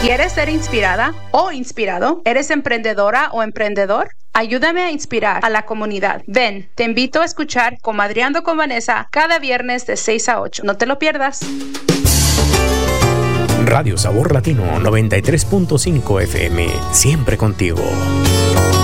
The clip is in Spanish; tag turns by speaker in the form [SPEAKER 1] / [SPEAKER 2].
[SPEAKER 1] ¿Quieres ser inspirada o inspirado? ¿Eres emprendedora o emprendedor? Ayúdame a inspirar a la comunidad. Ven, te invito a escuchar Comadreando con Vanessa cada viernes de 6 a 8. No te lo pierdas.
[SPEAKER 2] Radio Sabor Latino 93.5 FM, siempre contigo.